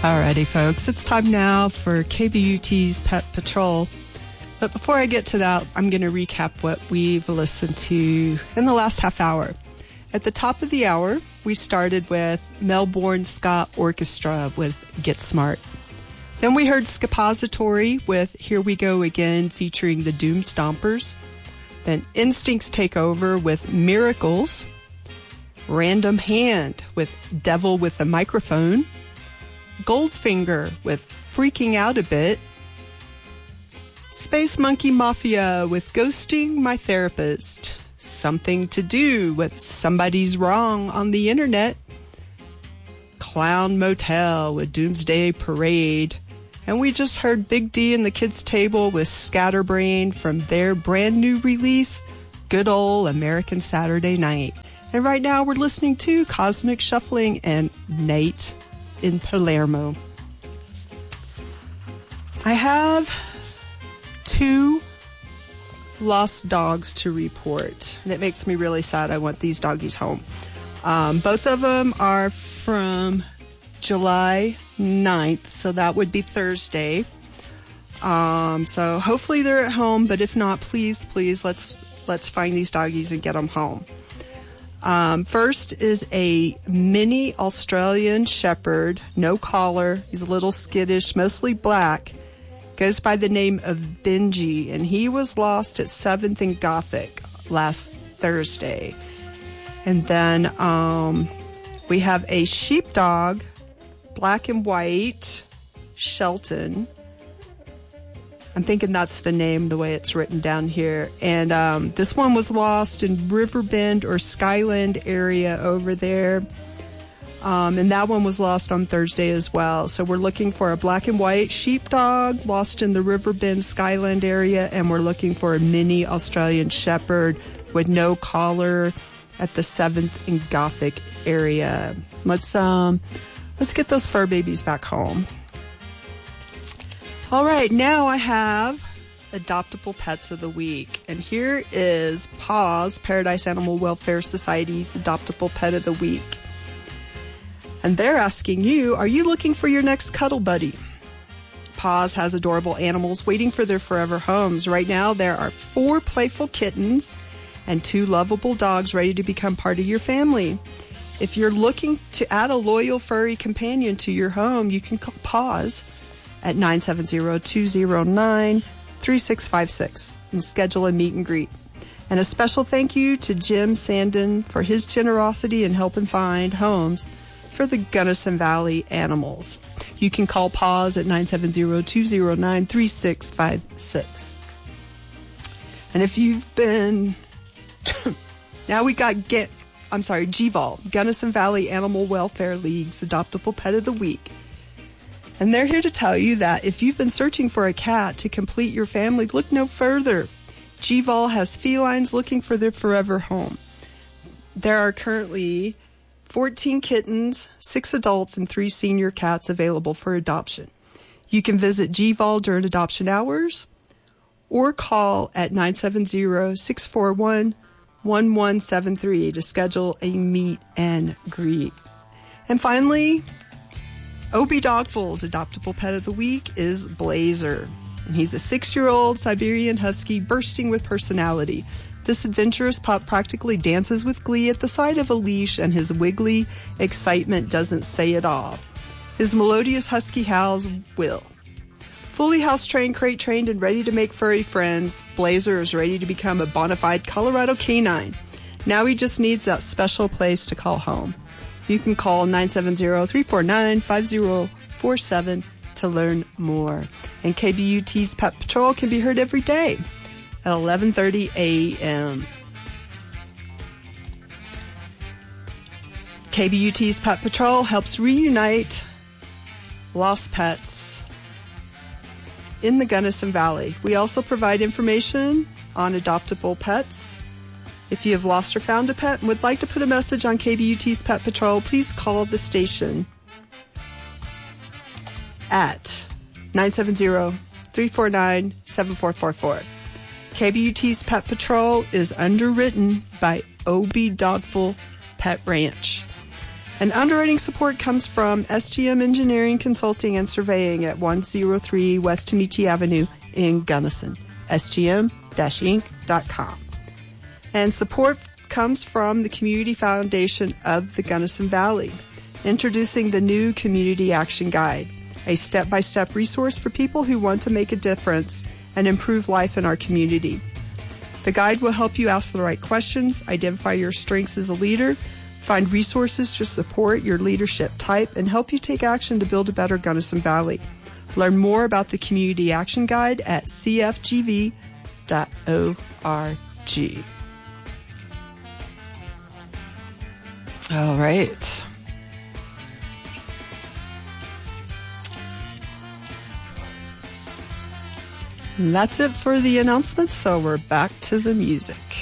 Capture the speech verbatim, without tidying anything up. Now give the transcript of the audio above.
Alrighty, folks, it's time now for K B U T's Pet Patrol. But before I get to that, I'm going to recap what we've listened to in the last half hour. At the top of the hour, we started with Melbourne Ska Orchestra with Get Smart. Then we heard Scapository with Here We Go Again featuring the Doom Stompers. Then Instincts Take Over with Miracles. Random Hand with Devil with the Microphone. Goldfinger with Freaking Out a Bit. Space Monkey Mafia with Ghosting My Therapist. Something to Do with Somebody's Wrong on the Internet. Clown Motel with Doomsday Parade. And we just heard Big D and the Kids Table with Scatterbrain from their brand new release, Good Ol' American Saturday Night. And right now we're listening to Cosmic Shuffling and Night in Palermo. I have two lost dogs to report, and it makes me really sad. I want these doggies home. Um, both of them are from July ninth, so that would be Thursday. Um, so hopefully they're at home, but if not, please, please, let's let's find these doggies and get them home. Um, first is a mini Australian Shepherd, no collar. He's a little skittish, mostly black. Goes by the name of Benji, and he was lost at seventh and Gothic last Thursday. And then um, we have a sheepdog, black and white, Shelton. I'm thinking that's the name, the way it's written down here. And um, this one was lost in Riverbend or Skyland area over there. Um, and that one was lost on Thursday as well. So we're looking for a black and white sheepdog lost in the Riverbend Skyland area. And we're looking for a mini Australian Shepherd with no collar at the seventh and Gothic area. Let's, um, let's get those fur babies back home. All right, now I have Adoptable Pets of the Week. And here is Paws, Paradise Animal Welfare Society's Adoptable Pet of the Week. And they're asking you, are you looking for your next cuddle buddy? Paws has adorable animals waiting for their forever homes. Right now, there are four playful kittens and two lovable dogs ready to become part of your family. If you're looking to add a loyal furry companion to your home, you can call Paws at nine seven zero, two zero nine, three six five six and schedule a meet and greet. And a special thank you to Jim Sandin for his generosity in helping find homes for the Gunnison Valley animals. You can call Paws at nine seven zero, two zero nine, three six five six. And if you've been... now we got Get... I'm sorry, G V A L, Gunnison Valley Animal Welfare League's Adoptable Pet of the Week. And they're here to tell you that if you've been searching for a cat to complete your family, look no further. G V A L has felines looking for their forever home. There are currently fourteen kittens, six adults, and three senior cats available for adoption. You can visit G V A L during adoption hours or call at nine seven zero, six four one, one one seven three to schedule a meet and greet. And finally, Obie Dogful's Adoptable Pet of the Week is Blazer. And he's a six-year-old Siberian Husky bursting with personality. This adventurous pup practically dances with glee at the sight of a leash, and his wiggly excitement doesn't say it all. His melodious husky howls will. Fully house-trained, crate-trained, and ready to make furry friends, Blazer is ready to become a bona fide Colorado canine. Now he just needs that special place to call home. You can call nine seven zero, three four nine, five zero four seven to learn more. And K B U T's Pet Patrol can be heard every day at eleven thirty a.m. K B U T's Pet Patrol helps reunite lost pets in the Gunnison Valley. We also provide information on adoptable pets. If you have lost or found a pet and would like to put a message on K B U T's Pet Patrol, please call the station at nine seven zero, three four nine, seven four four four. K B U T's Pet Patrol is underwritten by Obie Dogful Pet Ranch. And underwriting support comes from S G M Engineering Consulting and Surveying at one oh three West Tamichi Avenue in Gunnison, S G M inc dot com. And support comes from the Community Foundation of the Gunnison Valley, introducing the new Community Action Guide, a step-by-step resource for people who want to make a difference and improve life in our community. The guide will help you ask the right questions, identify your strengths as a leader, find resources to support your leadership type, and help you take action to build a better Gunnison Valley. Learn more about the Community Action Guide at c f g v dot org. All right. And that's it for the announcements, so we're back to the music.